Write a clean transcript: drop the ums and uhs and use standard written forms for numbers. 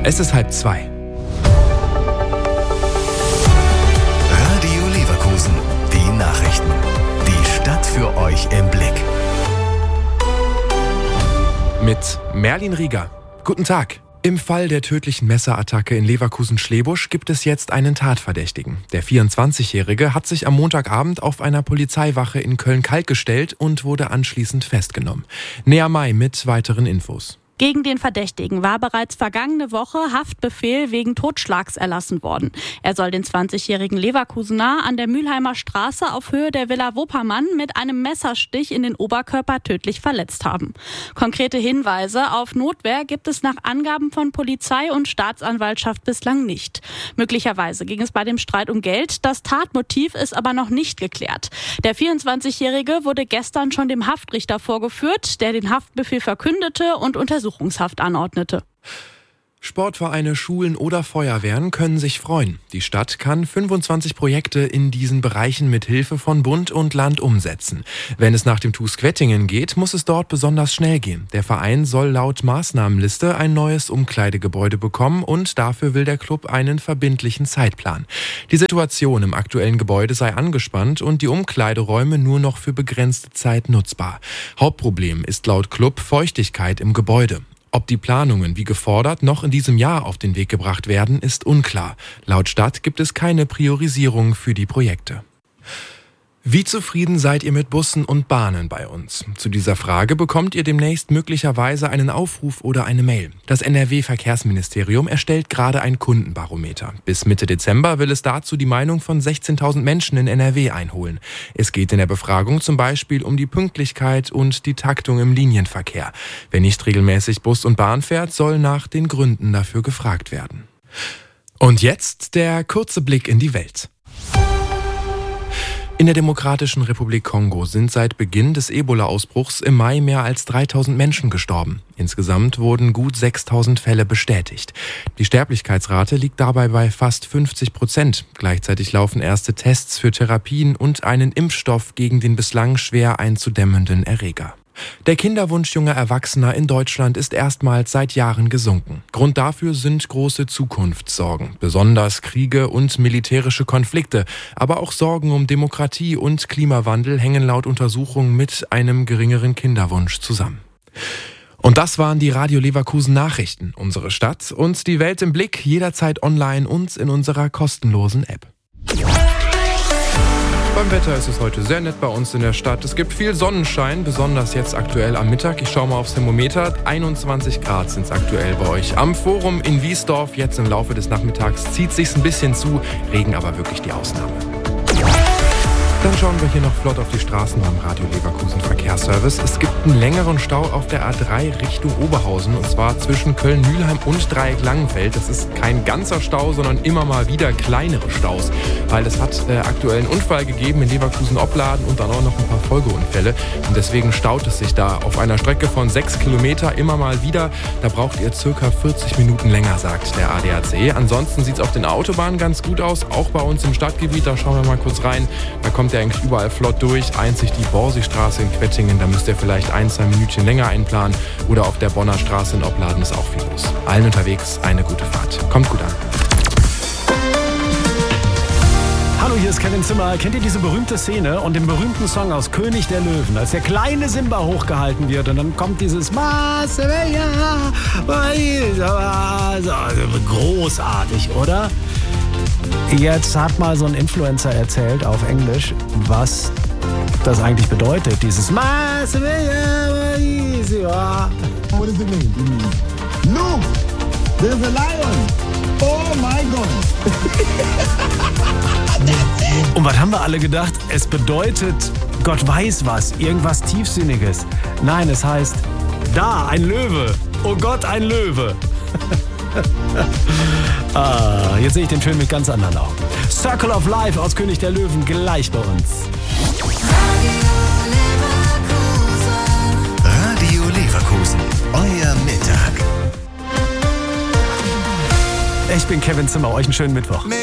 Es ist 1:30. Radio Leverkusen, die Nachrichten. Die Stadt für euch im Blick. Mit Merlin Rieger. Guten Tag. Im Fall der tödlichen Messerattacke in Leverkusen-Schlebusch gibt es jetzt einen Tatverdächtigen. Der 24-Jährige hat sich am Montagabend auf einer Polizeiwache in Köln-Kalk gestellt und wurde anschließend festgenommen. Nea May mit weiteren Infos. Gegen den Verdächtigen war bereits vergangene Woche Haftbefehl wegen Totschlags erlassen worden. Er soll den 20-jährigen Leverkusener an der Mülheimer Straße auf Höhe der Villa Wuppermann mit einem Messerstich in den Oberkörper tödlich verletzt haben. Konkrete Hinweise auf Notwehr gibt es nach Angaben von Polizei und Staatsanwaltschaft bislang nicht. Möglicherweise ging es bei dem Streit um Geld, das Tatmotiv ist aber noch nicht geklärt. Der 24-jährige wurde gestern schon dem Haftrichter vorgeführt, der den Haftbefehl verkündete und Untersuchungshaft anordnete. Sportvereine, Schulen oder Feuerwehren können sich freuen. Die Stadt kann 25 Projekte in diesen Bereichen mit Hilfe von Bund und Land umsetzen. Wenn es nach dem TuS Quettingen geht, muss es dort besonders schnell gehen. Der Verein soll laut Maßnahmenliste ein neues Umkleidegebäude bekommen und dafür will der Club einen verbindlichen Zeitplan. Die Situation im aktuellen Gebäude sei angespannt und die Umkleideräume nur noch für begrenzte Zeit nutzbar. Hauptproblem ist laut Club Feuchtigkeit im Gebäude. Ob die Planungen wie gefordert noch in diesem Jahr auf den Weg gebracht werden, ist unklar. Laut Stadt gibt es keine Priorisierung für die Projekte. Wie zufrieden seid ihr mit Bussen und Bahnen bei uns? Zu dieser Frage bekommt ihr demnächst möglicherweise einen Aufruf oder eine Mail. Das NRW-Verkehrsministerium erstellt gerade ein Kundenbarometer. Bis Mitte Dezember will es dazu die Meinung von 16.000 Menschen in NRW einholen. Es geht in der Befragung zum Beispiel um die Pünktlichkeit und die Taktung im Linienverkehr. Wer nicht regelmäßig Bus und Bahn fährt, soll nach den Gründen dafür gefragt werden. Und jetzt der kurze Blick in die Welt. In der Demokratischen Republik Kongo sind seit Beginn des Ebola-Ausbruchs im Mai mehr als 3.000 Menschen gestorben. Insgesamt wurden gut 6.000 Fälle bestätigt. Die Sterblichkeitsrate liegt dabei bei fast 50%. Gleichzeitig laufen erste Tests für Therapien und einen Impfstoff gegen den bislang schwer einzudämmenden Erreger. Der Kinderwunsch junger Erwachsener in Deutschland ist erstmals seit Jahren gesunken. Grund dafür sind große Zukunftssorgen, besonders Kriege und militärische Konflikte, aber auch Sorgen um Demokratie und Klimawandel hängen laut Untersuchungen mit einem geringeren Kinderwunsch zusammen. Und das waren die Radio Leverkusen Nachrichten, unsere Stadt und die Welt im Blick, jederzeit online und in unserer kostenlosen App. Beim Wetter ist es heute sehr nett bei uns in der Stadt. Es gibt viel Sonnenschein, besonders jetzt aktuell am Mittag. Ich schaue mal aufs Thermometer. 21 Grad sind es aktuell bei euch. Am Forum in Wiesdorf, jetzt im Laufe des Nachmittags, zieht sich's ein bisschen zu. Regen aber wirklich die Ausnahme. Dann schauen wir hier noch flott auf die Straßen beim Radio Leverkusen Verkehrsservice. Es gibt einen längeren Stau auf der A3 Richtung Oberhausen, und zwar zwischen Köln-Mühlheim und Dreieck-Langenfeld. Das ist kein ganzer Stau, sondern immer mal wieder kleinere Staus, weil es hat aktuell einen Unfall gegeben in Leverkusen-Opladen und dann auch noch ein paar Folgeunfälle. Und deswegen staut es sich da auf einer Strecke von 6 Kilometer immer mal wieder. Da braucht ihr circa 40 Minuten länger, sagt der ADAC. Ansonsten sieht es auf den Autobahnen ganz gut aus, auch bei uns im Stadtgebiet. Da schauen wir mal kurz rein. Da kommt ihr eigentlich überall flott durch. Einzig die Borsigstraße in Quettingen, da müsst ihr vielleicht 1-2 Minütchen länger einplanen. Oder auf der Bonner Straße in Opladen ist auch viel los. Allen unterwegs eine gute Fahrt. Kommt gut an. Hallo, hier ist Kevin Zimmer. Kennt ihr diese berühmte Szene und den berühmten Song aus König der Löwen, als der kleine Simba hochgehalten wird und dann kommt dieses großartig, oder? Jetzt hat mal so ein Influencer erzählt auf Englisch, was das eigentlich bedeutet, dieses What does it mean? Look, there's a lion. Oh my God. Und was haben wir alle gedacht? Es bedeutet, Gott weiß was, irgendwas Tiefsinniges. Nein, es heißt, da, ein Löwe. Oh Gott, ein Löwe. Jetzt sehe ich den Film mit ganz anderen Augen. Circle of Life aus König der Löwen gleich bei uns. Radio Leverkusen, euer Mittag. Ich bin Kevin Zimmer, euch einen schönen Mittwoch.